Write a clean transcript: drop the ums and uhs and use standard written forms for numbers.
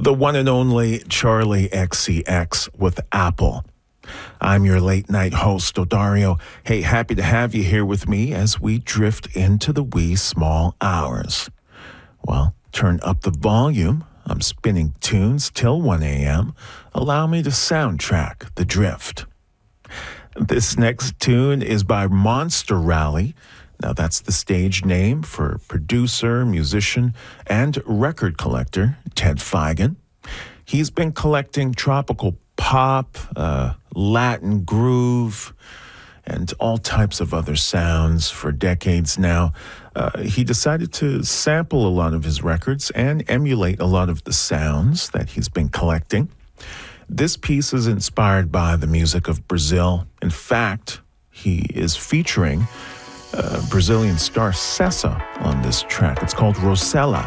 The one and only Charlie XCX with Apple. I'm your late night host, Odario. Hey, happy to have you here with me as we drift into the wee small hours. Well, turn up the volume. I'm spinning tunes till 1 a.m. Allow me to soundtrack the drift. This next tune is by Monster Rally. Now, that's the stage name for producer, musician, and record collector Ted Feigen. He's been collecting tropical pop, Latin groove, and all types of other sounds for decades now. He decided to sample a lot of his records and emulate a lot of the sounds that he's been collecting. This piece is inspired by the music of Brazil. In fact, he is featuring Brazilian star Sessa on this track. It's called Rosella.